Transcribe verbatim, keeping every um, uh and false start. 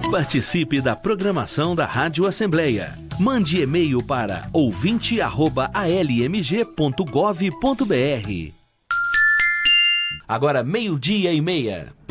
Participe da programação da Rádio Assembleia. Mande e-mail para ouvinte arroba a l m g ponto gov ponto b r. Agora meio-dia e meia.